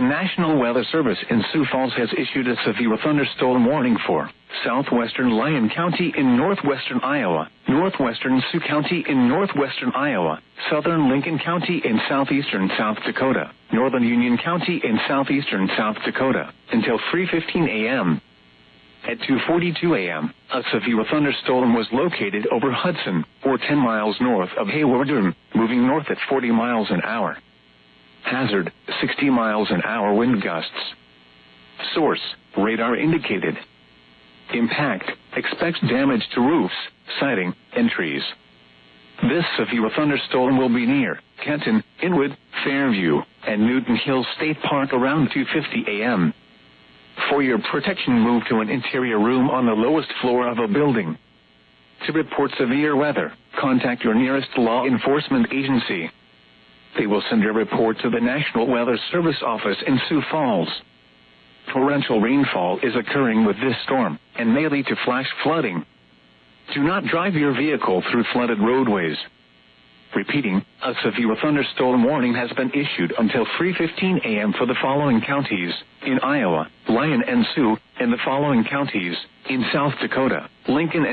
National Weather Service in Sioux Falls has issued a severe thunderstorm warning for southwestern Lyon County in northwestern Iowa, northwestern Sioux County in northwestern Iowa, southern Lincoln County in southeastern South Dakota, northern Union County in southeastern South Dakota, until 3:15 a.m. At 2:42 a.m., a severe thunderstorm was located over Hudson, or 10 miles north of Hayward, moving north at 40 miles an hour. Hazard, 60 miles an hour wind gusts. Source, radar indicated. Impact, expects damage to roofs, siding, and trees. This severe thunderstorm will be near Kenton, Inwood, Fairview, and Newton Hills State Park around 2:50 a.m. For your protection, move to an interior room on the lowest floor of a building. To report severe weather, contact your nearest law enforcement agency. They will send your report to the National Weather Service office in Sioux Falls. Torrential rainfall is occurring with this storm and may lead to flash flooding. Do not drive your vehicle through flooded roadways. Repeating, a severe thunderstorm warning has been issued until 3:15 a.m. for the following counties in Iowa, Lyon and Sioux, and the following counties in South Dakota, Lincoln